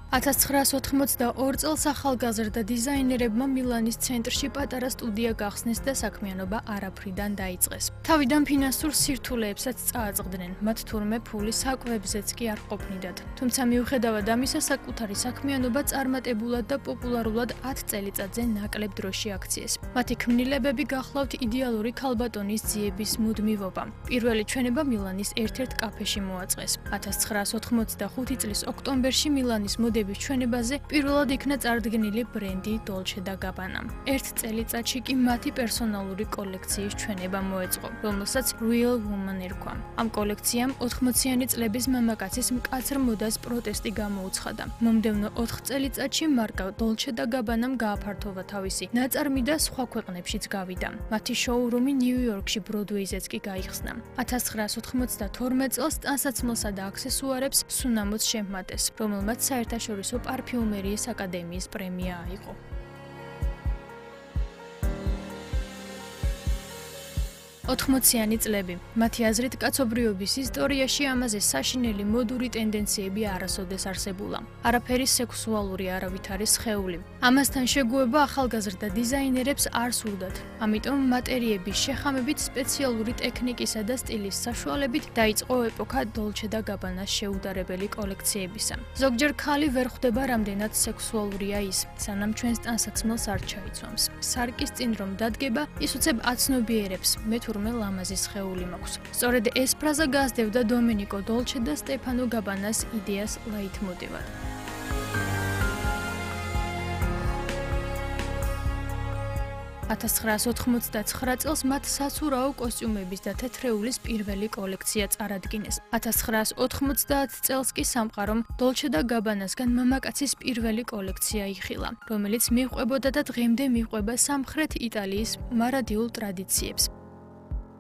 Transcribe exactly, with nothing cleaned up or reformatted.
ათას ცხრაასოთხმოცდაორ წელს ახალგაზრდა დიზაინერებმა მილანის ცენტრში პატარა სტუდია გახსნეს და საქმიანობა არაფრიდან დაიწყეს. თავიდან ფინანსურ სირთულეებსაც წააწყდნენ, მათ თურმე ფული საკვებზეც კი არ ყოფნიდათ. თუმცა მიუხედავად ამისა, საკუთარი საქმიანობა წარმატებულად და პოპულარულად ათ წელიწადზე ნაკლებ დროში აქციეს. მათი ქმნილებები გახლავთ იდეალური ქალბატონის ძიების მუდმივობა. პირველი ჩვენება მილანის ერთ-ერთ კაფეში მოაწყეს. ათას ცხრაასოთხმოცდახუთი წლის ოქტომბერში მილანის მოდების ჩვენებაზე პირველად იქნა წარდგენილი ბრენდი Dolce და Gabbana. ერთ წელიწადში კი მათი პერსონალური კოლექციის ჩვენება მოეწყო, რომელსაც Real Woman ერქვა. ამ კოლექციამ ოთხმოციანი წლების მამაკაცის მკაცრ მოდას პროტესტი გამოუცხადა. მომდევნო ოთხ წელიწადში მარკა Dolce და Gabbana-მ გააფართოვა თავისი ნაწარმი და სხვა ქვეყნებშიც გავიდა. მათი შოურუმი ნიუ-იორკში ბროდვეიზეც კი გაიხსნა. ათას ცხრაასოთხმოცდათორმეტ წელს ტანსაცმელსა და აქსესუარებს სუნამოც შემატეს, რომელმაც საერთაშორისო პარფიუმერიის აკადემიის პრემია აიღო. ოთხმოციანი წლები. მათი აზრით, კაცობრიობის ისტორიაში ამაზე საშინელი მოდური ტენდენციები არასოდეს არსებულა. არაფერი სექსუალური არავით არის სხეული. ამასთან შეგუება ახალგაზრდა დიზაინერებს არ სურდათ. ამიტომ მატერიების შეხამებით, სპეციალური ტექნიკისა და სტილის საშუალებით დაიწყო ეპოქა Dolce და Gabbana-ს შეუდარებელი კოლექციებისა. ზოგჯერ ქალი ვერ ხვდება რამდენად სექსუალურია ის, სანამ ჩვენს ტანსაცმელს არ ჩაიცვამს. სარკის წინ რომ დადგება, ის უცებ აცნობიერებს, მე თურმე ლამაზი სხეული მაქვს. სწორედ ეს ფრაზა გასდევდა დომენიკო Dolce და Stefano Gabbana-ს იდეას ლაითმოტივად. ათას ცხრაასოთხმოცდაცხრა წელს მათ საცურაო კოსტიუმების და თეთრეულის პირველი კოლექცია წარადგინეს. ათას ცხრაასოთხმოცდაათ წელს კი სამყარომ Dolce და Gabbana-სგან მამაკაცის პირველი კოლექცია იხილა, რომელიც მიჰყვებოდა და დღემდე მიჰყვება სამხრეთ იტალიის მარადიულ ტრადიციებს.